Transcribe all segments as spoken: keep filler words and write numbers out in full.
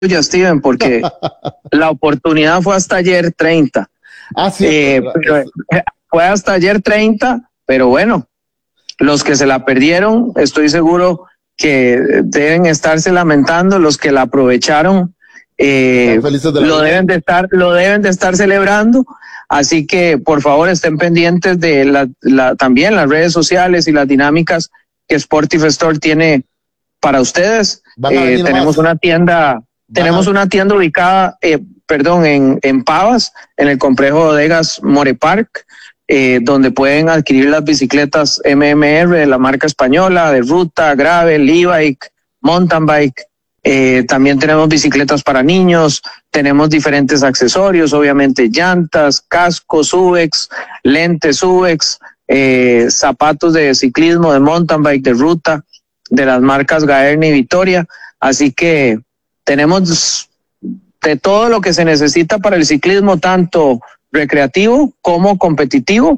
tuya, Steven, porque la oportunidad fue hasta ayer treinta. Ah, sí. Eh, pero, fue hasta ayer treinta, pero bueno, los que se la perdieron, estoy seguro que deben estarse lamentando, los que la aprovecharon, eh, de lo vida. deben de estar, lo deben de estar celebrando. Así que por favor estén pendientes de la, la, también las redes sociales y las dinámicas que Sportif Store tiene para ustedes. Eh, tenemos más. una tienda, Van tenemos a... una tienda ubicada, eh, perdón, en, en Pavas, en el complejo Bodegas More Park, eh, donde pueden adquirir las bicicletas M M R de la marca española, de ruta, gravel, e-bike, mountain bike. Eh, también tenemos bicicletas para niños, tenemos diferentes accesorios, obviamente llantas, cascos Uvex, lentes Uvex, eh, zapatos de ciclismo, de mountain bike, de ruta, de las marcas Gaerni y Vitoria. Así que tenemos de todo lo que se necesita para el ciclismo, tanto recreativo como competitivo.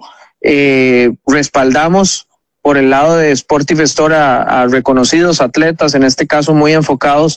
Eh, respaldamos por el lado de Sportif Store a, a reconocidos atletas, en este caso muy enfocados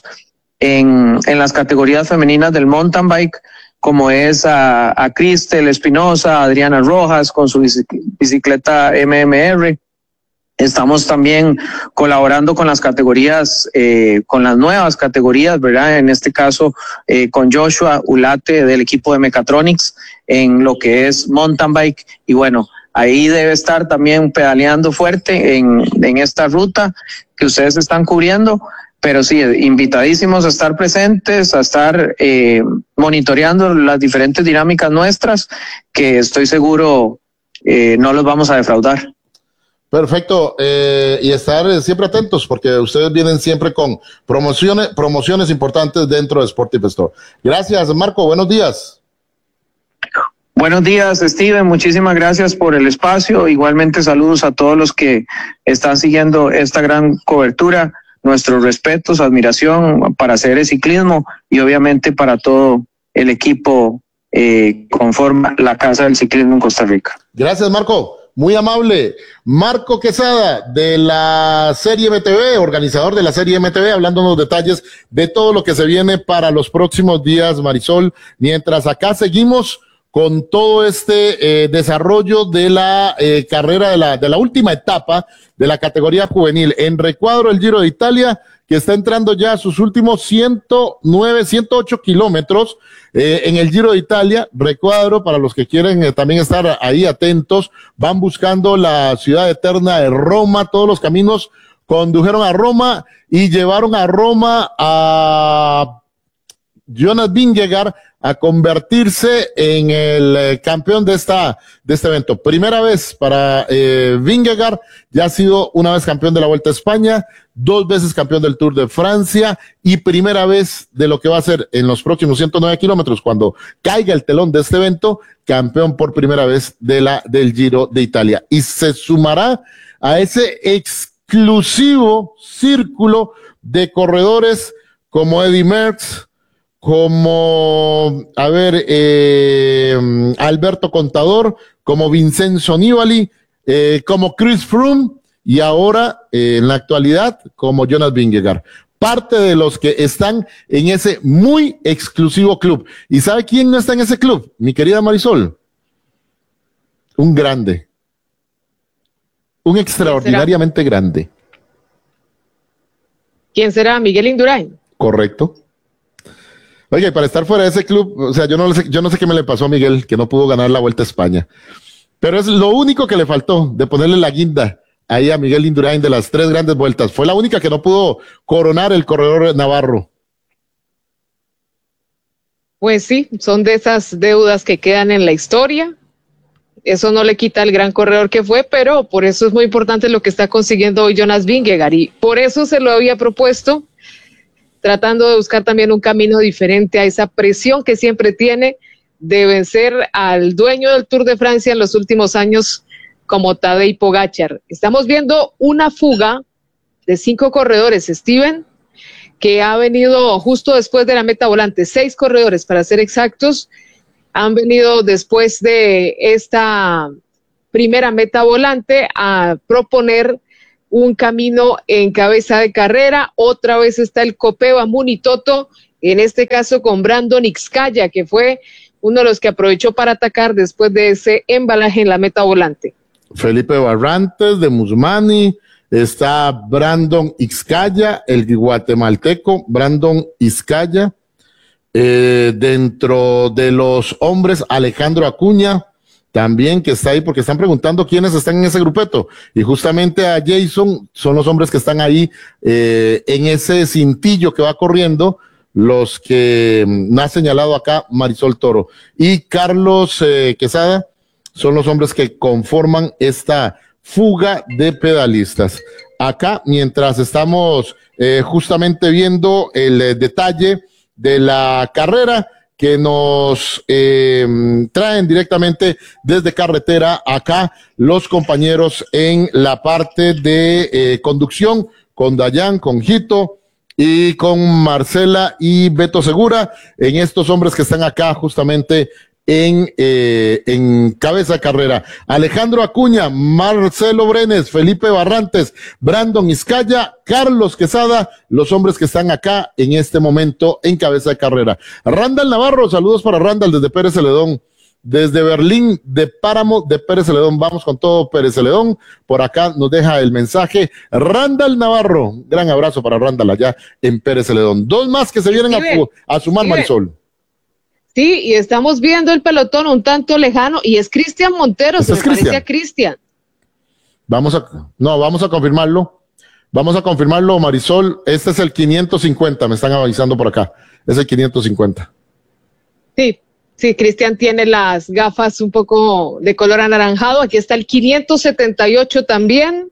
en, en las categorías femeninas del mountain bike, como es a, a Cristel Espinosa, Adriana Rojas con su bicicleta M M R. Estamos también colaborando con las categorías, eh, con las nuevas categorías, ¿verdad? En este caso, eh, con Joshua Ulate del equipo de Mechatronics en lo que es mountain bike. Y bueno, ahí debe estar también pedaleando fuerte en, en esta ruta que ustedes están cubriendo. Pero sí, invitadísimos a estar presentes, a estar eh, monitoreando las diferentes dinámicas nuestras, que estoy seguro eh, no los vamos a defraudar. Perfecto, eh, y estar siempre atentos porque ustedes vienen siempre con promociones, promociones importantes dentro de Sportif Store. Gracias, Marco, buenos días. Buenos días, Steven, muchísimas gracias por el espacio. Igualmente saludos a todos los que están siguiendo esta gran cobertura. Nuestros respetos, admiración para C R Ciclismo y obviamente para todo el equipo eh, conforma la Casa del Ciclismo en Costa Rica. Gracias, Marco. Muy amable. Marco Quesada, de la Serie M T V, organizador de la Serie M T V, hablándonos detalles de todo lo que se viene para los próximos días, Marisol. Mientras acá seguimos con todo este eh, desarrollo de la eh, carrera, de la, de la última etapa de la categoría juvenil. En recuadro el Giro de Italia, que está entrando ya a sus últimos ciento nueve, ciento ocho kilómetros eh, en el Giro de Italia. Recuadro, para los que quieren eh, también estar ahí atentos, van buscando la ciudad eterna de Roma. Todos los caminos condujeron a Roma y llevaron a Roma a Jonas Vingegaard a convertirse en el eh, campeón de esta de este evento. Primera vez para eh, Vingegaard, ya ha sido una vez campeón de la Vuelta a España, dos veces campeón del Tour de Francia y primera vez de lo que va a ser en los próximos ciento nueve kilómetros, cuando caiga el telón de este evento, campeón por primera vez de la del Giro de Italia. Y se sumará a ese exclusivo círculo de corredores como Eddy Merckx, como, a ver, eh, Alberto Contador, como Vincenzo Nibali, eh, como Chris Froome, y ahora, eh, en la actualidad, como Jonas Vingegaard. Parte de los que están en ese muy exclusivo club. ¿Y sabe quién no está en ese club? Mi querida Marisol. Un grande. Un extraordinariamente ¿Quién grande. ¿Quién será? Miguel Indurain. Correcto. Oye, para estar fuera de ese club, o sea, yo no sé, yo no sé qué me le pasó a Miguel, que no pudo ganar la Vuelta a España. Pero es lo único que le faltó, de ponerle la guinda ahí a Miguel Indurain de las tres grandes vueltas. Fue la única que no pudo coronar el corredor navarro. Pues sí, son de esas deudas que quedan en la historia. Eso no le quita al gran corredor que fue, pero por eso es muy importante lo que está consiguiendo hoy Jonas Vingegaard. Y por eso se lo había propuesto, tratando de buscar también un camino diferente a esa presión que siempre tiene de vencer al dueño del Tour de Francia en los últimos años como Tadej Pogačar. Estamos viendo una fuga de cinco corredores, Steven, que ha venido justo después de la meta volante, seis corredores para ser exactos, han venido después de esta primera meta volante a proponer un camino en cabeza de carrera. Otra vez está el Copeva Munitoto, en este caso con Brandon Ixcaya, que fue uno de los que aprovechó para atacar después de ese embalaje en la meta volante. Felipe Barrantes de Musmani, está Brandon Ixcaya, el guatemalteco, Brandon Ixcaya, eh, dentro de los hombres, Alejandro Acuña, también que está ahí, porque están preguntando quiénes están en ese grupeto, y justamente a Jason son los hombres que están ahí eh, en ese cintillo que va corriendo, los que me ha señalado acá Marisol Toro, y Carlos eh, Quesada son los hombres que conforman esta fuga de pedalistas. Acá, mientras estamos eh, justamente viendo el eh, detalle de la carrera, que nos eh, traen directamente desde carretera acá los compañeros en la parte de eh, conducción, con Dayan, con Jito y con Marcela y Beto Segura, en estos hombres que están acá justamente en, eh, en cabeza de carrera. Alejandro Acuña, Marcelo Brenes, Felipe Barrantes, Brandon Ixcaya, Carlos Quesada, los hombres que están acá en este momento en cabeza de carrera. Randall Navarro, saludos para Randall desde Pérez Celedón. Desde Berlín, de Páramo, de Pérez Celedón, vamos con todo Pérez Celedón. Por acá nos deja el mensaje Randall Navarro. Gran abrazo para Randall allá en Pérez Celedón. Dos más que se vienen a, a sumar, Marisol. Sí, y estamos viendo el pelotón un tanto lejano, y es Cristian Montero, se me parece a Cristian. Vamos a, no, vamos a confirmarlo. Vamos a confirmarlo, Marisol. Este es el quinientos cincuenta, me están avisando por acá. Es el quinientos cincuenta. Sí, sí, Cristian tiene las gafas un poco de color anaranjado. Aquí está el quinientos setenta y ocho también.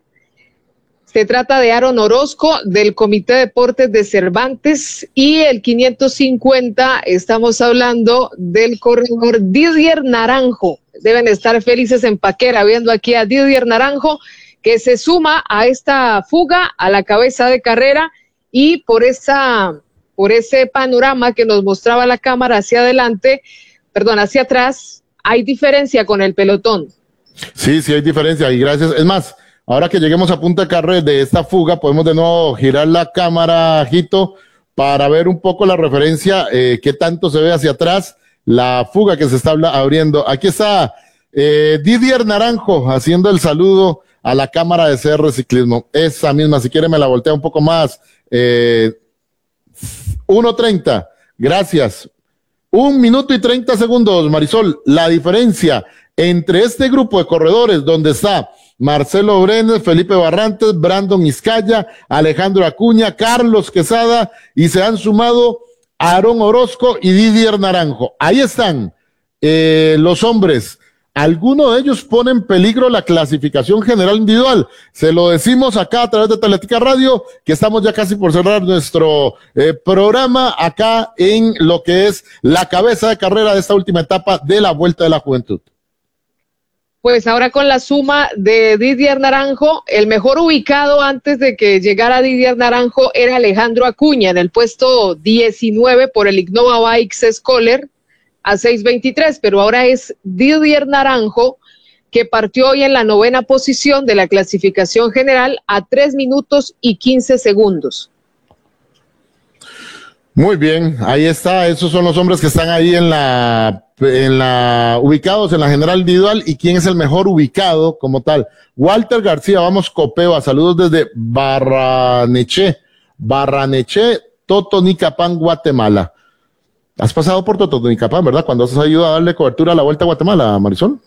Se trata de Aaron Orozco, del Comité de Deportes de Cervantes, y el quinientos cincuenta, estamos hablando del corredor Didier Naranjo. Deben estar felices en Paquera viendo aquí a Didier Naranjo, que se suma a esta fuga a la cabeza de carrera, y por esa, por ese panorama que nos mostraba la cámara hacia adelante, perdón, hacia atrás, hay diferencia con el pelotón. Sí, sí hay diferencia, y gracias. Es más, ahora que lleguemos a punta de carrera de esta fuga, podemos de nuevo girar la cámara, Jito, para ver un poco la referencia, eh, qué tanto se ve hacia atrás, la fuga que se está abriendo. Aquí está eh, Didier Naranjo haciendo el saludo a la cámara de C R Ciclismo. Esa misma, si quiere me la voltea un poco más. Eh, uno treinta, gracias. Un minuto y treinta segundos, Marisol. La diferencia entre este grupo de corredores donde está Marcelo Brenes, Felipe Barrantes, Brandon Ixcaya, Alejandro Acuña, Carlos Quesada, y se han sumado Aaron Orozco y Didier Naranjo. Ahí están eh, los hombres. Algunos de ellos ponen en peligro la clasificación general individual. Se lo decimos acá a través de Atlética Radio, que estamos ya casi por cerrar nuestro eh, programa acá en lo que es la cabeza de carrera de esta última etapa de la Vuelta de la Juventud. Pues ahora con la suma de Didier Naranjo, el mejor ubicado antes de que llegara Didier Naranjo era Alejandro Acuña en el puesto diecinueve por el Innova Bikes Scholar a seis veintitrés, pero ahora es Didier Naranjo, que partió hoy en la novena posición de la clasificación general a tres minutos y quince segundos. Muy bien, ahí está, esos son los hombres que están ahí en la, en la, ubicados en la general individual. ¿Y quién es el mejor ubicado como tal? Walter García, vamos Copeva, saludos desde Barraneché, Barraneché, Totonicapán, Guatemala. ¿Has pasado por Totonicapán, verdad? Cuando has ayudado a darle cobertura a la Vuelta a Guatemala, Marisol.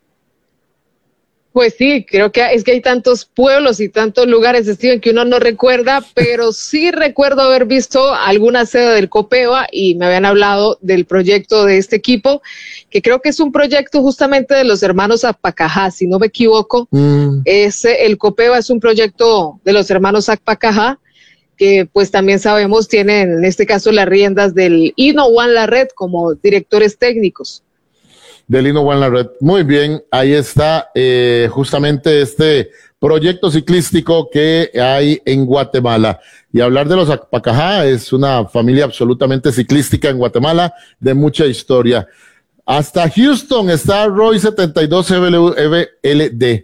Pues sí, creo que es que hay tantos pueblos y tantos lugares, Steven, que uno no recuerda, pero sí recuerdo haber visto alguna sede del Copeva y me habían hablado del proyecto de este equipo, que creo que es un proyecto justamente de los hermanos Apacajá, si no me equivoco. Mm. Es, el Copeva es un proyecto de los hermanos Apacajá, que pues también sabemos tienen en este caso las riendas del Hino One La Red como directores técnicos. Del Hino One La Red. Muy bien, ahí está eh, justamente este proyecto ciclístico que hay en Guatemala. Y hablar de los Apacajá, es una familia absolutamente ciclística en Guatemala, de mucha historia. Hasta Houston está Roy setenta y dos E V L D.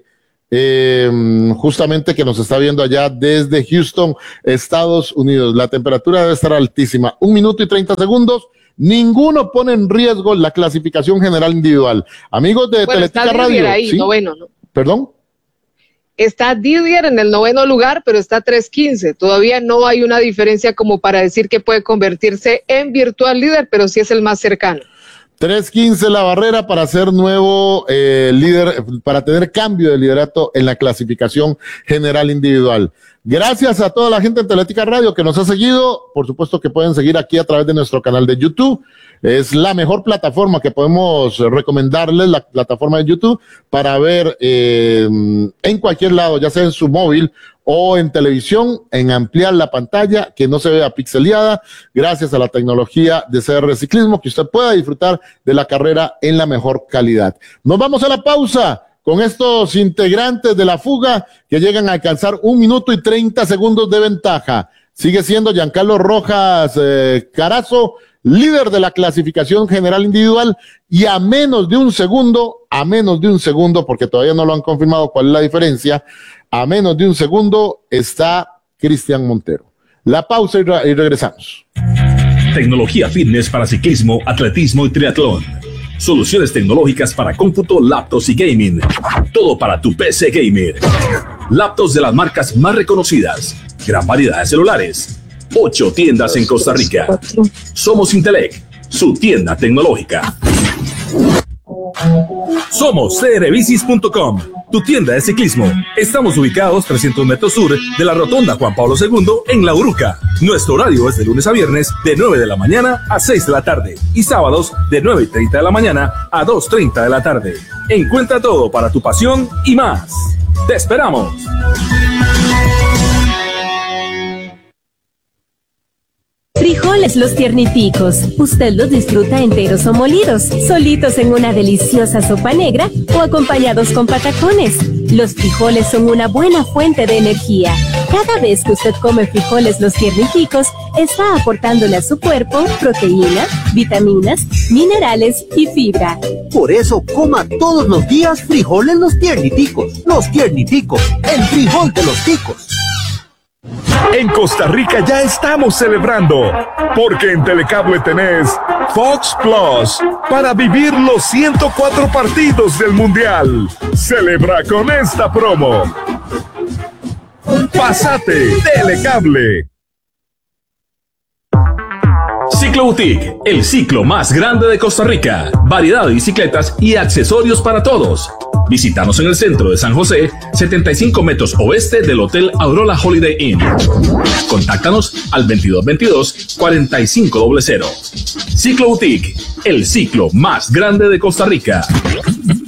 eh, justamente que nos está viendo allá desde Houston, Estados Unidos. La temperatura debe estar altísima. Un minuto y treinta segundos. Ninguno pone en riesgo la clasificación general individual. Amigos de bueno, Teletica Radio. Ahí, ¿sí? noveno, ¿no? ¿Perdón? Está Didier en el noveno lugar, pero está tres quince. Todavía no hay una diferencia como para decir que puede convertirse en virtual líder, pero sí es el más cercano. tres quince la barrera para ser nuevo eh, líder, para tener cambio de liderato en la clasificación general individual. Gracias a toda la gente en Teletica Radio que nos ha seguido. Por supuesto que pueden seguir aquí a través de nuestro canal de YouTube. Es la mejor plataforma que podemos recomendarles, la plataforma de YouTube, para ver eh, en cualquier lado, ya sea en su móvil o en televisión, en ampliar la pantalla, que no se vea pixeleada, gracias a la tecnología de C R Ciclismo, que usted pueda disfrutar de la carrera en la mejor calidad. Nos vamos a la pausa con estos integrantes de la fuga que llegan a alcanzar un minuto y treinta segundos de ventaja. Sigue siendo Giancarlo Rojas eh, Carazo, líder de la clasificación general individual, y a menos de un segundo, a menos de un segundo, porque todavía no lo han confirmado cuál es la diferencia, a menos de un segundo está Cristian Montero. La pausa y, re- y regresamos. Tecnología fitness para ciclismo, atletismo y triatlón. Soluciones tecnológicas para cómputo, laptops y gaming. Todo para tu P C gamer. Laptops de las marcas más reconocidas. Gran variedad de celulares. Ocho tiendas en Costa Rica. Somos Intelec, su tienda tecnológica. Somos C R Bicis punto com, tu tienda de ciclismo. Estamos ubicados trescientos metros sur de la rotonda Juan Pablo segundo en La Uruca. Nuestro horario es de lunes a viernes de nueve de la mañana a seis de la tarde y sábados de nueve y treinta de la mañana a dos y treinta de la tarde. Encuentra todo para tu pasión y más. ¡Te esperamos! Frijoles Los Tierniticos. Usted los disfruta enteros o molidos, solitos en una deliciosa sopa negra o acompañados con patacones. Los frijoles son una buena fuente de energía. Cada vez que usted come frijoles Los Tierniticos, está aportándole a su cuerpo proteína, vitaminas, minerales y fibra. Por eso coma todos los días frijoles Los Tierniticos. Los Tierniticos, el frijol de los ticos. En Costa Rica ya estamos celebrando, porque en Telecable tenés Fox Plus para vivir los ciento cuatro partidos del Mundial. Celebra con esta promo. Pásate Telecable. Ciclo Boutique, el ciclo más grande de Costa Rica. Variedad de bicicletas y accesorios para todos. Visítanos en el centro de San José, setenta y cinco metros oeste del Hotel Aurora Holiday Inn. Contáctanos al veintidós veintidós cuarenta y cinco cero cero. Ciclo Boutique, el ciclo más grande de Costa Rica.